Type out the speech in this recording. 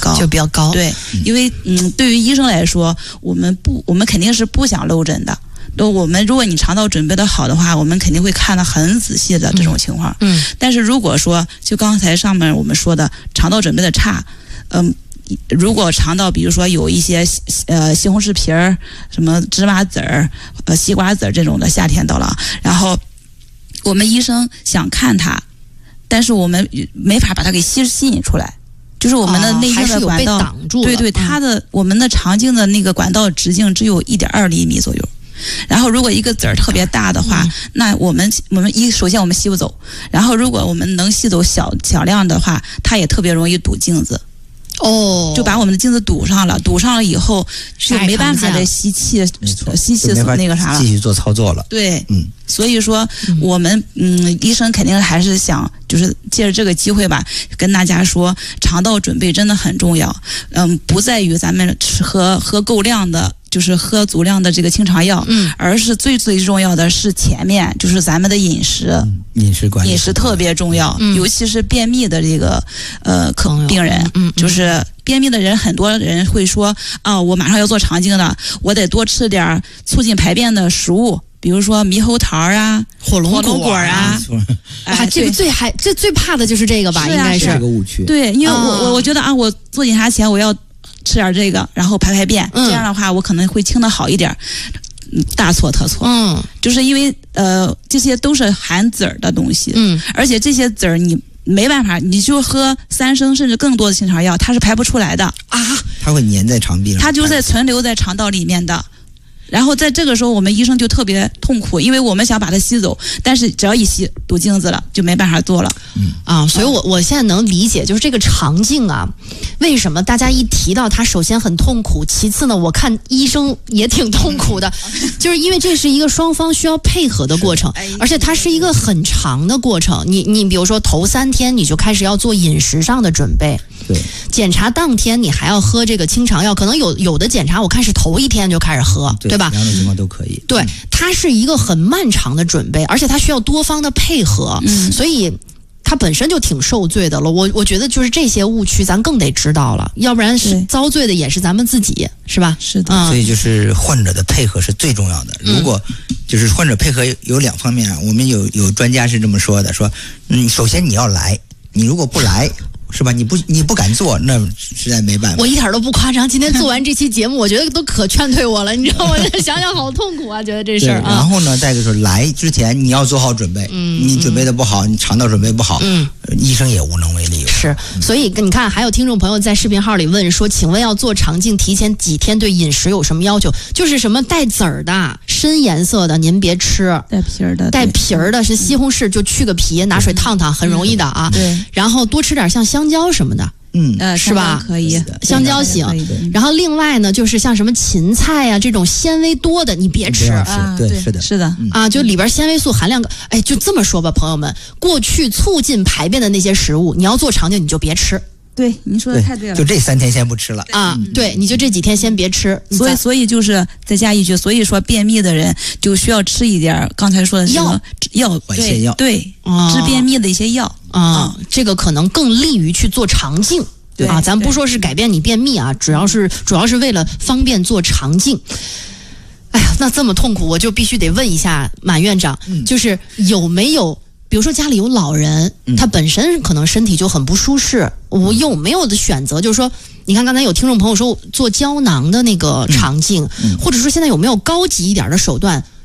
高， 就比较高。 对，因为对于医生来说，我们肯定是不想漏诊的。如果你肠道准备的好的话，我们肯定会看得很仔细的这种情况。但是如果说就刚才上面我们说的肠道准备的差，如果肠道比如说有一些西红柿皮儿、什么芝麻籽儿、西瓜籽儿这种的，夏天到了，然后我们医生想看它，但是我们没法把它给吸引出来，就是我们的内镜的管道，对，我们的肠镜的那个管道直径只有1.2厘米左右。然后如果一个籽儿特别大的话，那我们首先我们吸不走，然后如果我们能吸走小量的话，它也特别容易堵镜子。就把我们的镜子堵上了以后就没办法再吸气那个啥了， 继续做操作了。 对，所以说我们医生肯定还是想就是借着这个机会吧，跟大家说肠道准备真的很重要。不在于咱们喝够量的，就是喝足量的这个清肠药，而是最重要的是前面就是咱们的饮食，饮食特别重要，尤其是便秘的这个病人，就是便秘的人，很多人会说我马上要做肠镜了，我得多吃点促进排便的食物，比如说猕猴桃啊、火龙果啊。 这个最怕的就是这个吧，应该是这个误区。 对，因为我觉得我做检查前我要吃点这个，然后排便，这样的话我可能会清得好一点。大错特错，就是因为这些都是含籽儿的东西，而且这些籽儿你没办法，你就喝3升甚至更多的清肠药，它是排不出来的啊， 它会粘在肠壁上， 它就在存留在肠道里面的。然后在这个时候，我们医生就特别痛苦，因为我们想把它吸走，但是只要一吸堵镜子了，就没办法做了。 所以我现在能理解，就是这个肠镜啊，为什么大家一提到它，首先很痛苦，其次呢，我看医生也挺痛苦的，就是因为这是一个双方需要配合的过程，而且它是一个很长的过程。你比如说头3天你就开始要做饮食上的准备， 对， 检查当天你还要喝这个清肠药，可能有的检查我看是头1天就开始喝，对吧？ 两种情况都可以。 对，它是一个很漫长的准备，而且它需要多方的配合，所以它本身就挺受罪的了。我觉得就是这些误区咱更得知道了，要不然是遭罪的也是咱们自己，是吧？ 是的。 所以就是患者的配合是最重要的。如果就是患者配合有2方面啊，我们有专家是这么说的，说首先你要来，你如果不来。是吧？你不敢做，那实在没办法。 我一点都不夸张，今天做完这期节目，我觉得都可劝退我了，你知道吗？想想好痛苦啊，觉得这事儿。 然后呢，再就是来之前你要做好准备，你准备的不好，你肠道准备不好，医生也无能为力。 是，所以你看，还有听众朋友在视频号里问说，请问要做肠镜提前几天对饮食有什么要求？就是什么带籽儿的、深颜色的，您别吃；带皮儿的是西红柿，就去个皮，拿水烫烫，很容易的啊。 对。 然后多吃点像香蕉什么的。是吧？ 可以， 香蕉行。然后另外呢，就是像什么芹菜啊这种纤维多的，你别吃。 对，是的啊，就里边纤维素含量，就这么说吧，朋友们，过去促进排便的那些食物，你要做肠镜你就别吃。 对，您说的太对了。 就这3天先不吃了啊！对，你就这几天先别吃。 所以就是再加一句，所以说便秘的人就需要吃一点刚才说的什么药， 缓泻药， 对，治便秘的一些药这个可能更利于去做肠镜。 对啊，咱不说是改变你便秘啊，主要是为了方便做肠镜。哎呀，那这么痛苦，我就必须得问一下马院长，就是有没有？比如说家里有老人，他本身可能身体就很不舒适，我有没有的选择？就是说，你看刚才有听众朋友说做胶囊的那个肠镜，或者说现在有没有高级一点的手段，